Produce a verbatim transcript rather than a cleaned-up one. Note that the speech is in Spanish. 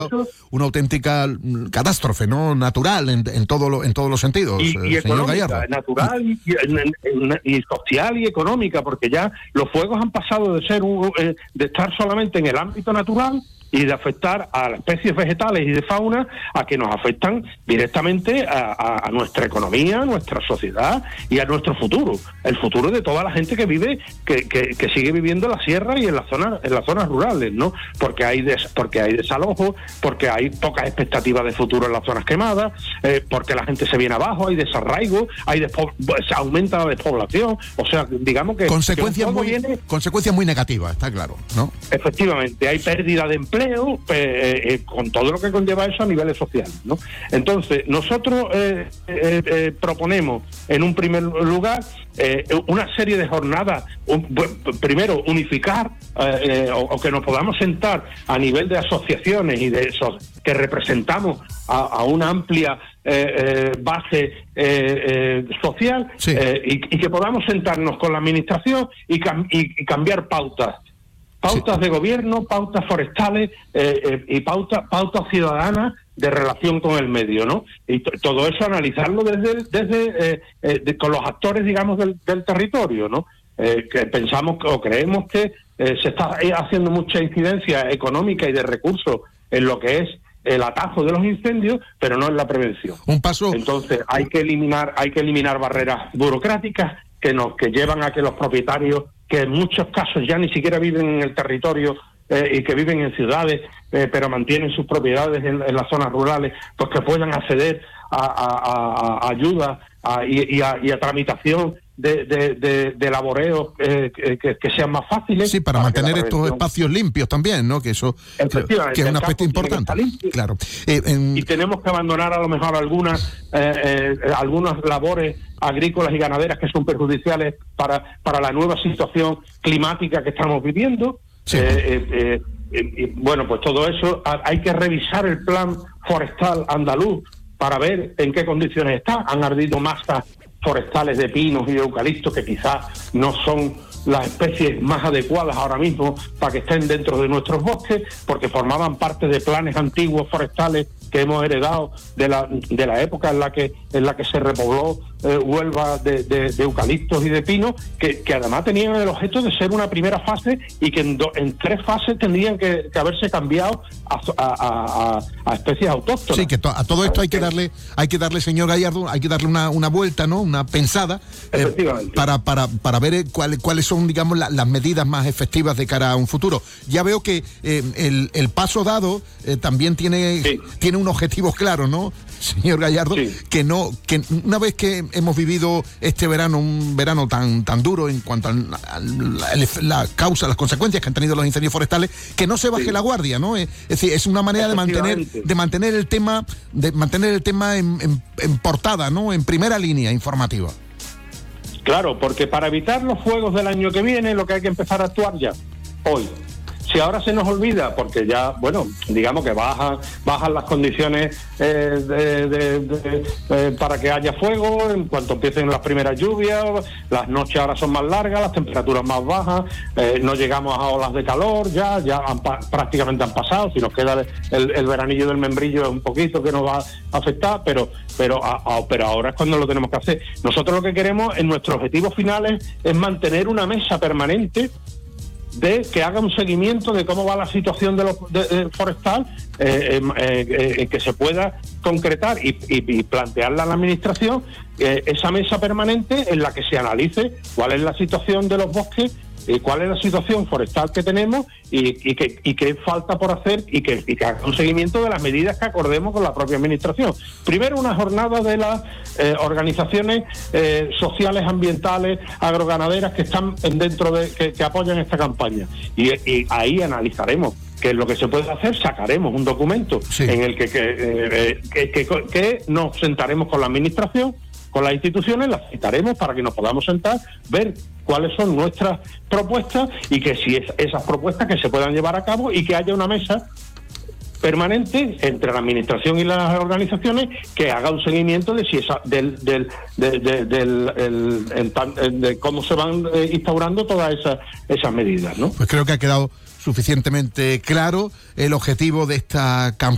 una auténtica catástrofe, ¿no? Natural en, en, todo lo, en todos los sentidos, y, y eh, señor Gallardo. Natural y, y, y social y económica, porque ya los fuegos han pasado de ser un, eh, de estar solamente en el ámbito natural y de afectar a las especies vegetales y de fauna, a que nos afectan directamente a, a, a nuestra economía, a nuestra sociedad y a nuestro futuro, el futuro de toda la gente que vive, que, que, que sigue viviendo en la sierra y en las zonas, en las zonas rurales, ¿no? Porque hay des, porque hay desalojo, porque hay pocas expectativas de futuro en las zonas quemadas, eh, porque la gente se viene abajo, hay desarraigo, hay despo- se aumenta la despoblación, o sea, digamos que consecuencias que muy viene, consecuencias muy negativas, está claro, ¿no? Efectivamente, hay pérdida de empleo, Eh, eh, con todo lo que conlleva eso a niveles sociales, ¿no? Entonces, nosotros eh, eh, eh, proponemos, en un primer lugar, eh, una serie de jornadas, un, primero, unificar, eh, eh, o, o que nos podamos sentar a nivel de asociaciones y de esos que representamos a, a una amplia eh, eh, base eh, eh, social, sí. eh, y, y que podamos sentarnos con la administración y, cam- y, y cambiar pautas. Pautas sí. de gobierno, pautas forestales eh, eh, y pautas pautas ciudadanas de relación con el medio, ¿no? Y t- todo eso analizarlo desde desde eh, eh, de, con los actores, digamos, del, del territorio, ¿no? Eh, que pensamos o creemos que eh, se está haciendo mucha incidencia económica y de recursos en lo que es el atajo de los incendios, pero no en la prevención. Un paso. Entonces hay que eliminar hay que eliminar barreras burocráticas que nos que llevan a que los propietarios, que en muchos casos ya ni siquiera viven en el territorio eh, y que viven en ciudades, eh, pero mantienen sus propiedades en, en las zonas rurales, pues que puedan acceder a, a, a, a ayuda a, y, y, a, y a tramitación de, de, de, de laboreos eh, que, que sean más fáciles. Sí, para, para mantener estos espacios limpios también, ¿no? Que eso que es un aspecto importante. Claro. Eh, en... Y tenemos que abandonar a lo mejor algunas eh, eh, algunas labores agrícolas y ganaderas que son perjudiciales para, para la nueva situación climática que estamos viviendo. Sí. Eh, eh, eh, eh, bueno, pues todo eso, hay que revisar el plan forestal andaluz para ver en qué condiciones está. Han ardido masas forestales de pinos y de eucaliptos que quizás no son las especies más adecuadas ahora mismo para que estén dentro de nuestros bosques, porque formaban parte de planes antiguos forestales que hemos heredado de la de la época en la que en la que se repobló eh, Huelva de, de, de eucaliptos y de pinos, que, que además tenían el objeto de ser una primera fase y que en, do, en tres fases tendrían que, que haberse cambiado a, a, a, a especies autóctonas. Sí, que to, a todo esto hay que darle, hay que darle, señor Gallardo, hay que darle una, una vuelta, ¿no? Una pensada eh, para, para, para ver cuál, cuáles son, digamos, la, las medidas más efectivas de cara a un futuro. Ya veo que eh, el, el paso dado eh, también tiene, sí. tiene un objetivo claro, ¿no, señor Gallardo? Sí. Que no, que una vez que hemos vivido este verano, un verano tan tan duro en cuanto a la, la, la causa, las consecuencias que han tenido los incendios forestales, que no se baje sí. la guardia, ¿no? Es, es decir, es una manera de mantener de mantener el tema de mantener el tema en, en, en portada, ¿no? En primera línea informativa. Claro, porque para evitar los fuegos del año que viene, lo que hay que empezar a actuar ya, hoy. Si ahora se nos olvida, porque ya, bueno, digamos que bajan bajan las condiciones eh, de, de, de, de, para que haya fuego, en cuanto empiecen las primeras lluvias, las noches ahora son más largas, las temperaturas más bajas, eh, no llegamos a olas de calor, ya ya han, prácticamente han pasado, si nos queda el, el veranillo del membrillo es un poquito que nos va a afectar, pero pero, a, a, pero ahora es cuando lo tenemos que hacer. Nosotros lo que queremos, en nuestros objetivos finales, es mantener una mesa permanente de que haga un seguimiento de cómo va la situación de los de, de forestal, eh, eh, eh, que se pueda concretar y, y, y plantearle a la administración eh, esa mesa permanente en la que se analice cuál es la situación de los bosques, eh, cuál es la situación forestal que tenemos y, y, que, y qué falta por hacer y que, y que haga un seguimiento de las medidas que acordemos con la propia administración. Primero, una jornada de las eh, organizaciones eh, sociales, ambientales, agroganaderas que están dentro de que, que apoyan esta campaña y, y ahí analizaremos qué es lo que se puede hacer, sacaremos un documento sí. en el que, que, eh, que, que, que nos sentaremos con la administración, con las instituciones, las citaremos para que nos podamos sentar, ver cuáles son nuestras propuestas y que si es, esas propuestas que se puedan llevar a cabo y que haya una mesa permanente entre la administración y las organizaciones que haga un seguimiento de si esa del del del, del, del el, el, el, de cómo se van eh, instaurando todas esas esas medidas, ¿no? Pues creo que ha quedado suficientemente claro el objetivo de esta campaña.